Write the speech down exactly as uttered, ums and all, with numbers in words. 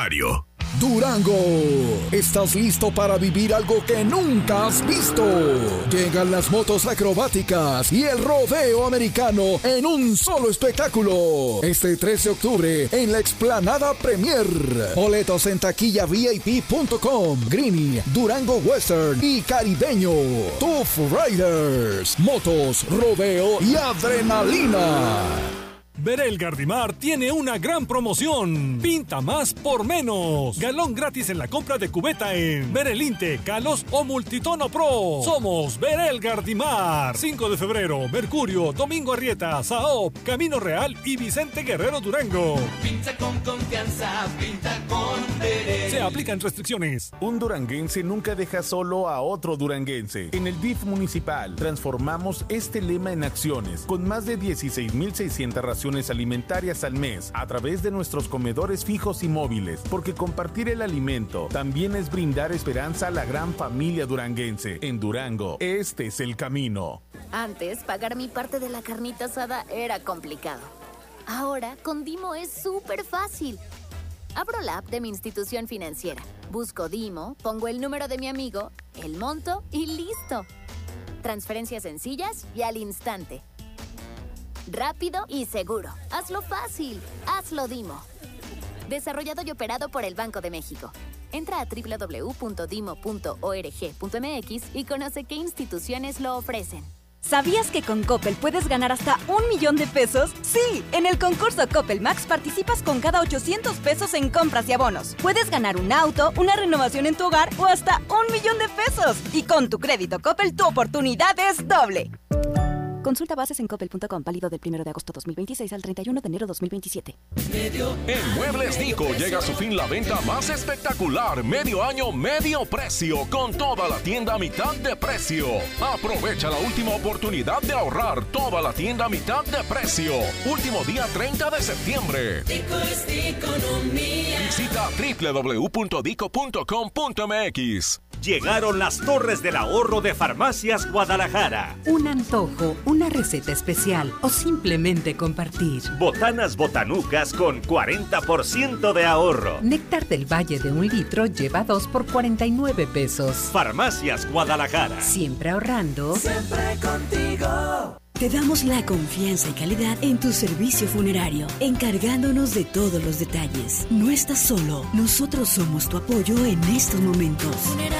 Durango, ¿estás listo para vivir algo que nunca has visto? Llegan las motos acrobáticas y el rodeo americano en un solo espectáculo. Este tres de octubre en la Explanada Premier. Boletos en taquilla V I P punto com, Greeny, Durango Western y Caribeño. Tough Riders, motos, rodeo y adrenalina. Verel Gardimar tiene una gran promoción. Pinta más por menos. Galón gratis en la compra de cubeta en Verelinte, Calos o Multitono Pro. Somos Verel Gardimar. cinco de febrero, Mercurio, Domingo Arrieta, Saop, Camino Real y Vicente Guerrero Durango. Pinta con confianza, pinta con Verel. Se aplican restricciones. Un duranguense nunca deja solo a otro duranguense. En el D I F municipal transformamos este lema en acciones con más de dieciséis mil seiscientas raciones alimentarias al mes a través de nuestros comedores fijos y móviles, porque compartir el alimento también es brindar esperanza a la gran familia duranguense. En Durango, este es el camino. Antes, pagar mi parte de la carnita asada era complicado. Ahora, con Dimo es súper fácil. Abro la app de mi institución financiera, busco Dimo, pongo el número de mi amigo, el monto y listo. Transferencias sencillas y al instante. Rápido y seguro. Hazlo fácil. Hazlo Dimo. Desarrollado y operado por el Banco de México. Entra a doble u doble u doble u punto dimo punto org punto m x y conoce qué instituciones lo ofrecen. ¿Sabías que con Coppel puedes ganar hasta un millón de pesos? ¡Sí! En el concurso Coppel Max participas con cada ochocientos pesos en compras y abonos. Puedes ganar un auto, una renovación en tu hogar o hasta un millón de pesos. Y con tu crédito Coppel, tu oportunidad es doble. Consulta bases en coppel punto com, válido del primero de agosto dos mil veintiséis al treinta y uno de enero dos mil veintisiete. En Muebles Nico llega a su fin la venta más espectacular, medio año, medio precio, con toda la tienda a mitad de precio. Aprovecha la última oportunidad de ahorrar, toda la tienda a mitad de precio. Último día treinta de septiembre. Dico es economía. Visita doble u doble u doble u punto dico punto com punto m x. Llegaron las Torres del Ahorro de Farmacias Guadalajara. Un antojo, una receta especial o simplemente compartir. Botanas botanucas con cuarenta por ciento de ahorro. Néctar del Valle de un litro lleva dos por cuarenta y nueve pesos. Farmacias Guadalajara. Siempre ahorrando. Siempre contigo. Te damos la confianza y calidad en tu servicio funerario, encargándonos de todos los detalles. No estás solo, nosotros somos tu apoyo en estos momentos.